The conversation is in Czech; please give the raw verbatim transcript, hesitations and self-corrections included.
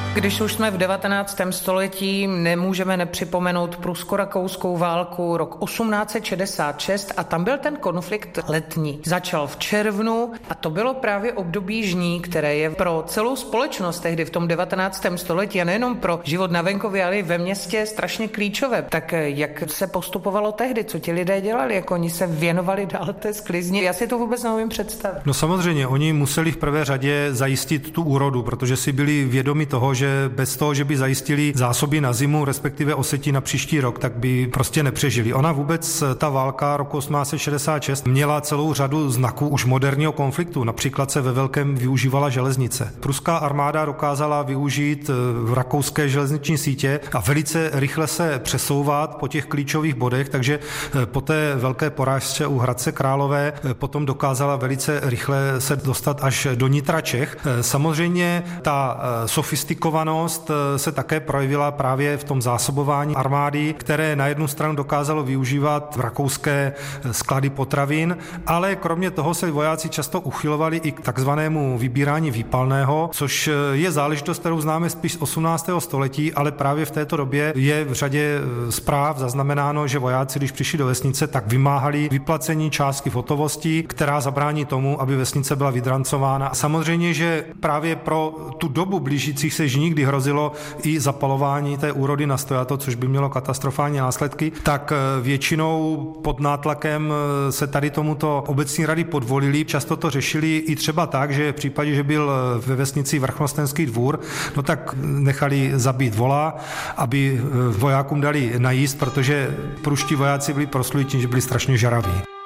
Když už jsme v devatenáctém století, nemůžeme nepřipomenout prusko-rakouskou válku rok osmnáct set šedesát šest a tam byl ten konflikt letní. Začal v červnu a to bylo právě období žní, které je pro celou společnost tehdy v tom devatenáctém století a nejenom pro život na venkově, ale i ve městě strašně klíčové. Tak jak se postupovalo tehdy? Co ti lidé dělali? Jak oni se věnovali dál té sklizni? Já si to vůbec neumím představit. No samozřejmě, oni museli v prvé řadě zajistit tu úrodu, protože si byli vědomi toho, že bez toho, že by zajistili zásoby na zimu, respektive osetí na příští rok, tak by prostě nepřežili. Ona vůbec, ta válka roku osmnáct set šedesát šest, měla celou řadu znaků už moderního konfliktu. Například se ve velkém využívala železnice. Pruská armáda dokázala využít rakouské železniční sítě a velice rychle se přesouvat po těch klíčových bodech, takže po té velké porážce u Hradce Králové potom dokázala velice rychle se dostat až do nitra Čech. Samozřejmě ta sofistikovanost se také projevila právě v tom zásobování armády, které na jednu stranu dokázalo využívat rakouské sklady potravin, ale kromě toho se vojáci často uchylovali i k takzvanému vybírání výpalného, což je záležitost, kterou známe spíš z osmnáctého století, ale právě v této době je v řadě zpráv zaznamenáno, že vojáci, když přišli do vesnice, tak vymáhali vyplacení částky v hotovosti, která zabrání tomu, aby vesnice byla vydrancována. Samozřejmě, že právě pro tu dobu blížících se žní, kdy hrozilo i zapalování té úrody na stojato, což by mělo katastrofální následky, tak většinou pod nátlakem se tady tomuto obecní rady podvolili. Často to řešili i třeba tak, že v případě, že byl ve vesnici vrchnostenský dvůr, no tak nechali zabít vola, aby vojákům dali najíst, protože pruští vojáci byli proslulí tím, že byli strašně žaraví.